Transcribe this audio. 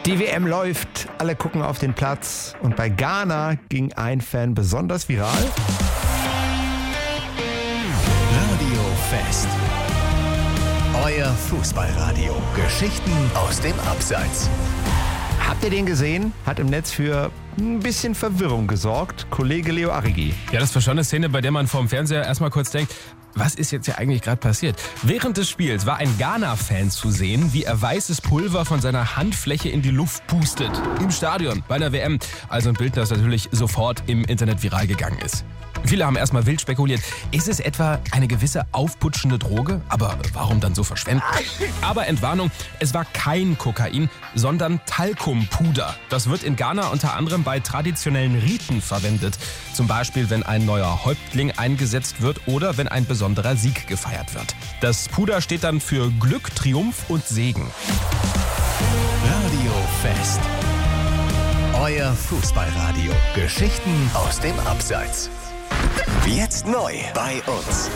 Die WM läuft, alle gucken auf den Platz und bei Ghana ging ein Fan besonders viral. Radio Fest. Euer Fußballradio. Geschichten aus dem Abseits. Habt ihr den gesehen? Hat im Netz für ein bisschen Verwirrung gesorgt. Kollege Leo Arrighi. Ja, das war schon eine Szene, bei der man vorm Fernseher erstmal kurz denkt, was ist jetzt hier eigentlich gerade passiert? Während des Spiels war ein Ghana-Fan zu sehen, wie er weißes Pulver von seiner Handfläche in die Luft pustet. Im Stadion, bei der WM. Also ein Bild, das natürlich sofort im Internet viral gegangen ist. Viele haben erstmal wild spekuliert, ist es etwa eine gewisse aufputschende Droge? Aber warum dann so verschwenden? Aber Entwarnung, es war kein Kokain, sondern Talkumpuder. Das wird in Ghana unter anderem bei traditionellen Riten verwendet. Zum Beispiel, wenn ein neuer Häuptling eingesetzt wird oder wenn ein besonderer Sieg gefeiert wird. Das Puder steht dann für Glück, Triumph und Segen. Radio Fest. Euer Fußballradio. Geschichten aus dem Abseits. Jetzt neu bei uns.